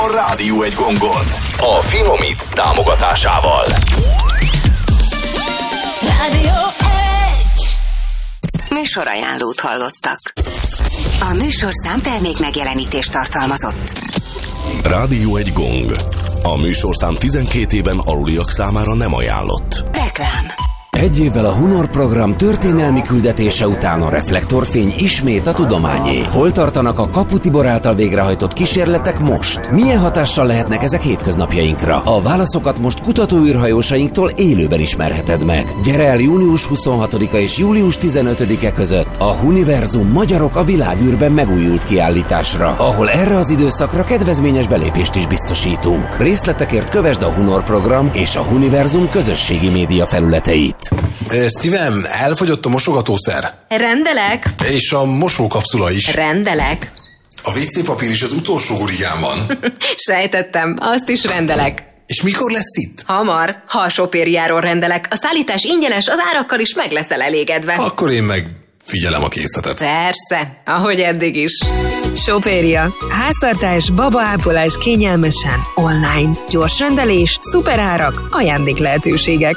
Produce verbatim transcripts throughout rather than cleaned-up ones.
A Rádió egy gongon. A Finomix támogatásával. Rádió egy. Műsorajánlót hallottak. A műsorszám termék megjelenítést tartalmazott. Rádió egy gong. A műsorszám tizenkét éven aluliak számára nem ajánlott. Reklám. Egy évvel a Hunor program történelmi küldetése után a reflektorfény ismét a tudományé. Hol tartanak a Kapu Tibor által végrehajtott kísérletek most? Milyen hatással lehetnek ezek hétköznapjainkra? A válaszokat most kutatóűrhajósainktól élőben ismerheted meg. Gyere el június huszonhatodika és július tizenötödike között a Huniverzum Magyarok a világűrben megújult kiállításra, ahol erre az időszakra kedvezményes belépést is biztosítunk. Részletekért kövesd a Hunor program és a Huniverzum közösségi média felületeit. Szívem, elfogyott a mosogatószer. Rendelek. És a mosókapszula is. Rendelek. A vé cé papír is az utolsó hurigán van. Sejtettem, azt is rendelek. És mikor lesz itt? Hamar, ha a Sopériáról rendelek. A szállítás ingyenes, az árakkal is meg leszel elégedve. Akkor én meg figyelem a készletet. Persze, ahogy eddig is. Sopéria. Háztartás, babaápolás kényelmesen, online. Gyors rendelés, szuperárak, ajándék lehetőségek.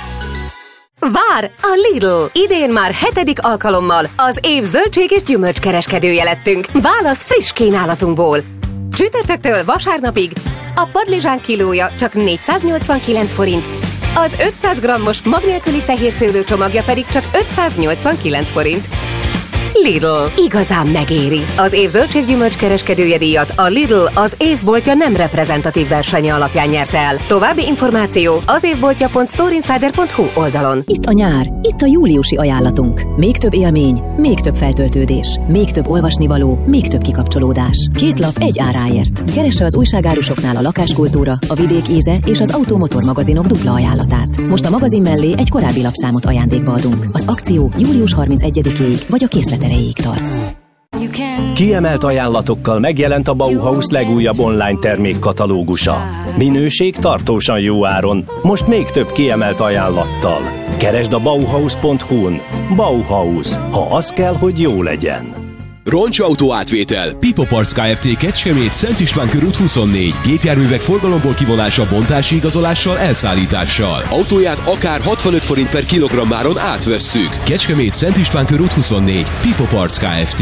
Vár a Lidl! Idén már hetedik alkalommal az év zöldség és gyümölcskereskedője lettünk. Válasz friss kínálatunkból. Csütörtöktől vasárnapig a padlizsán kilója csak négyszáznyolcvankilenc forint, az ötszáz grammos mag nélküli fehér szőlő csomagja pedig csak ötszáznyolcvankilenc forint. Lidl. Igazán megéri. Az év zöldséggyümölcs kereskedője díjat a Lidl az évboltja nem reprezentatív versenye alapján nyerte el. További információ az évboltja pont storeinsider pont hu oldalon. Itt a nyár, itt a júliusi ajánlatunk. Még több élmény, még több feltöltődés, még több olvasnivaló, még több kikapcsolódás. Két lap egy áráért. Keresse az újságárusoknál a lakáskultúra, a vidék íze és az automotor magazinok dupla ajánlatát. Most a magazin mellé egy korábbi lapszámot ajándékba adunk. Az akció július harmincegyedikéig vagy a készlet erejéig tart. Kiemelt ajánlatokkal megjelent a Bauhaus legújabb online termékkatalógusa. Minőség tartósan jó áron, most még több kiemelt ajánlattal. Keresd a bauhaus pont hu-n. Bauhaus, ha az kell, hogy jó legyen. Roncsautó átvétel. Pipo Parts Kft. Kecskemét, Szent István körút huszonnégy. Gépjárművek forgalomból kivonása, bontási igazolással, elszállítással. Autóját akár hatvanöt forint per kilogrammáron átvesszük. Kecskemét, Szent István körút huszonnégy. Pipo Parts Kft.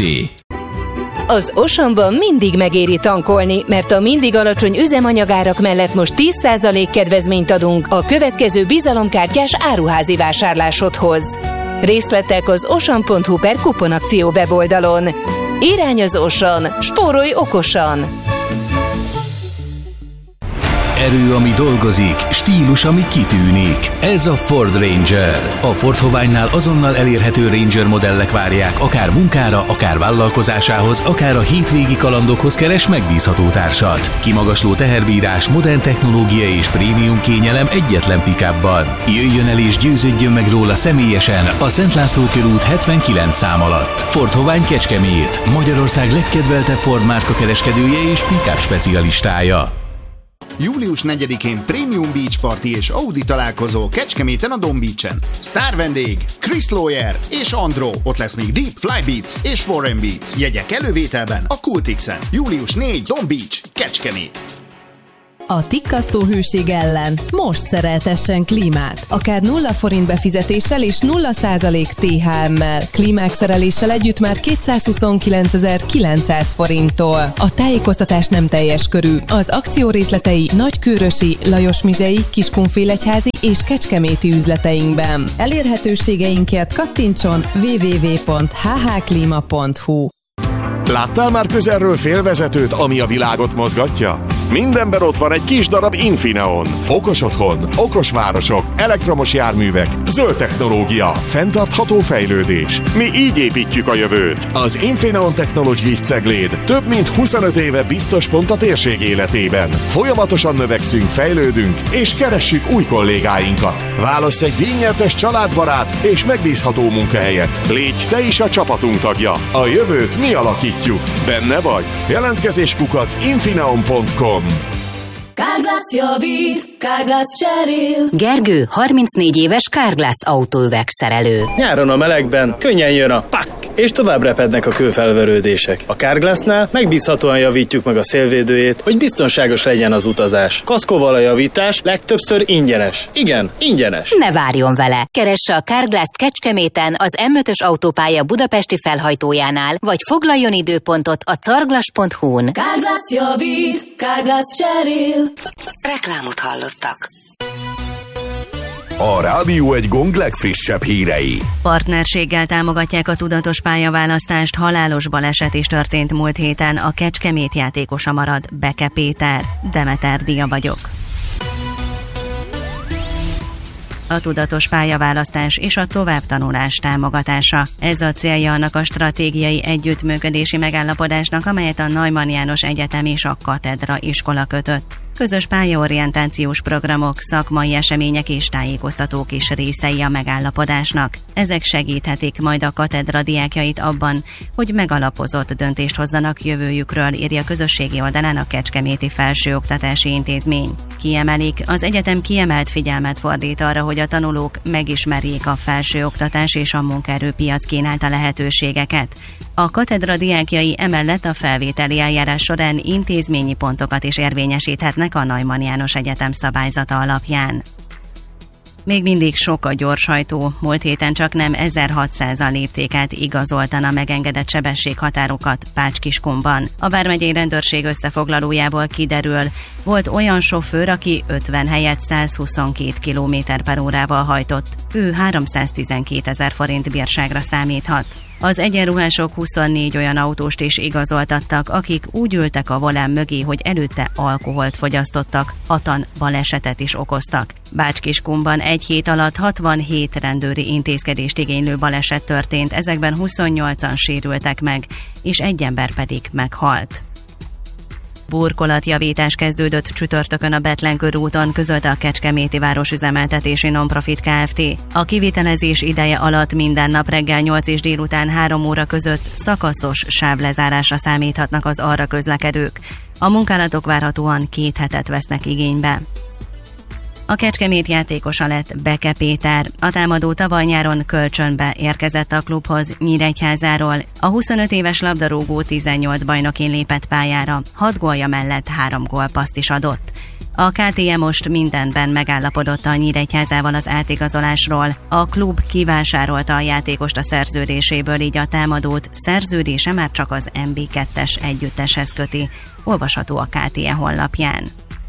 Az Oceanban mindig megéri tankolni, mert a mindig alacsony üzemanyagárak mellett most tíz százalék kedvezményt adunk a következő bizalomkártyás áruházi vásárlásodhoz. Részletek az ocean pont hu per kuponakció weboldalon. Irány az Ocean, spórolj okosan! Erő, ami dolgozik, stílus, ami kitűnik. Ez a Ford Ranger. A Ford Hoványnál azonnal elérhető Ranger modellek várják, akár munkára, akár vállalkozásához, akár a hétvégi kalandokhoz keres megbízható társat. Kimagasló teherbírás, modern technológia és prémium kényelem egyetlen pick-upban. Jöjjön el és győződjön meg róla személyesen a Szent László körút hetvenkilenc szám alatt. Ford Hovány Kecskemét, Magyarország legkedveltebb Ford márka kereskedője és pick-up specialistája. július negyedikén Premium Beach Party és Audi találkozó Kecskeméten a Don Beach-en. Sztár vendég Chris Lawyer és Andro. Ott lesz még Deep, Fly Beats és Warren Beats. Jegyek elővételben a Kultixen. július negyedike Don Beach, Kecskemét. A tikkasztó hőség ellen most szereltessen klímát. Akár nulla forint befizetéssel és nulla százalék té há emmel. Klímák szereléssel együtt már kétszázhuszonkilencezer-kilencszáz forinttól. A tájékoztatás nem teljes körű. Az akció részletei Nagykőrösi, Lajosmizsei, Kiskunfélegyházi és kecskeméti üzleteinkben. Elérhetőségeinkért kattintson double-u double-u double-u pont h h klima pont hu. Láttál már közelről félvezetőt, ami a világot mozgatja? Mindenben ott van egy kis darab Infineon. Okos otthon, okos városok, elektromos járművek, zöld technológia, fenntartható fejlődés. Mi így építjük a jövőt. Az Infineon Technologies cegléd több mint huszonöt éve biztos pont a térség életében. Folyamatosan növekszünk, fejlődünk, és keressük új kollégáinkat. Válasz egy díjnyertes családbarát és megbízható munkahelyet. Légy te is a csapatunk tagja. A jövőt mi alakítjuk. Benne vagy? Jelentkezés kukac infineon pont com. Carglass javít, Carglass cserél. Gergő, harmincnégy éves Carglass autóüvegszerelő. Nyáron a melegben könnyen jön a pak, és tovább repednek a kőfelverődések. A Carglassnál megbízhatóan javítjuk meg a szélvédőjét, hogy biztonságos legyen az utazás. Kaszkóval a javítás legtöbbször ingyenes. Igen, ingyenes. Ne várjon vele! Keresse a Carglass-t Kecskeméten az em ötös autópálya budapesti felhajtójánál, vagy foglaljon időpontot a carglass pont hu-n. Carglass javít, Carglass cserél. Reklámot hallottak. A Rádió egy gong legfrissebb hírei. Partnerséggel támogatják a tudatos pályaválasztást. Halálos baleset is történt múlt héten. A Kecskemét játékosa marad. Beke Péter. Demeter Dia vagyok. A tudatos pályaválasztás és a továbbtanulás támogatása. Ez a célja annak a stratégiai együttműködési megállapodásnak, amelyet a Neumann János Egyetem és a Katedra iskola kötött. Közös pályaorientációs programok, szakmai események és tájékoztatók is részei a megállapodásnak. Ezek segíthetik majd a katedra diákjait abban, hogy megalapozott döntést hozzanak jövőjükről, írja közösségi oldalán a Kecskeméti Felsőoktatási Intézmény. Kiemelik, az egyetem kiemelt figyelmet fordít arra, hogy a tanulók megismerjék a felsőoktatás és a munkaerőpiac kínálta lehetőségeket. A katedra diákjai emellett a felvételi eljárás során intézményi pontokat is érvényesíthetnek a Neumann János Egyetem szabályzata alapján. Még mindig sok a gyorshajtó, múlt héten csak nem ezerhatszáz léptéket igazoltan a megengedett sebességhatárokat Pács-Kiskunban. A vármegyei rendőrség összefoglalójából kiderül, volt olyan sofőr, aki ötven helyett százhuszonkét kilométer per órával hajtott. Ő háromszáztizenkétezer forint bírságra számíthat. Az egyenruhások huszonnégy olyan autóst is igazoltattak, akik úgy ültek a volán mögé, hogy előtte alkoholt fogyasztottak, hatan balesetet is okoztak. Bács-Kiskunban egy hét alatt hatvanhét rendőri intézkedést igénylő baleset történt, ezekben huszonnyolcan sérültek meg, és egy ember pedig meghalt. Burkolatjavítás kezdődött csütörtökön a Bethlen körúton, közölte a Kecskeméti Városüzemeltetési Nonprofit Kft. A kivitelezés ideje alatt minden nap reggel nyolc és délután három óra között szakaszos sávlezárásra számíthatnak az arra közlekedők. A munkálatok várhatóan két hetet vesznek igénybe. A Kecskemét játékosa lett Beke Péter. A támadó tavaly nyáron kölcsönbe érkezett a klubhoz Nyíregyházáról. A huszonöt éves labdarúgó tizennyolc bajnokin lépett pályára, hat gólja mellett három gólpasszt is adott. A ká té em most mindenben megállapodott a Nyíregyházával az átigazolásról. A klub kivásárolta a játékost a szerződéséből, így a támadót szerződése már csak az em bé kettes együtteshez köti. Olvasható a ká té em honlapján.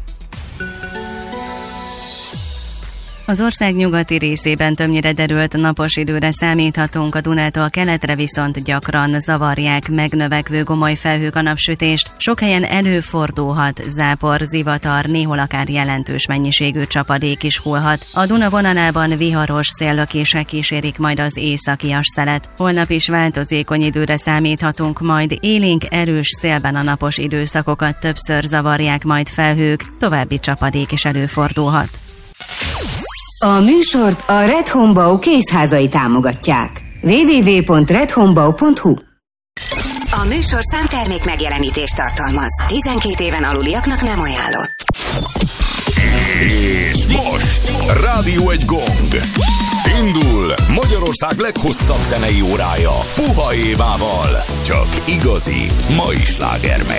Az ország nyugati részében többnyire derült napos időre számíthatunk, a Dunától keletre viszont gyakran zavarják megnövekvő gomoly felhők a napsütést. Sok helyen előfordulhat zápor, zivatar, néhol akár jelentős mennyiségű csapadék is hullhat. A Duna vonalában viharos széllökések kísérik majd az északias szelet. Holnap is változékony időre számíthatunk, majd élénk erős szélben a napos időszakokat többször zavarják majd felhők, további csapadék is előfordulhat. A műsort a Red Homebau kézházai támogatják. double-u double-u double-u pont red homebau pont hu. A műsor számtermék megjelenítést tartalmaz. tizenkét éven aluliaknak nem ajánlott. És most Rádió egy gong. Indul Magyarország leghosszabb zenei órája Puha Évával. Csak igazi mai slágermek.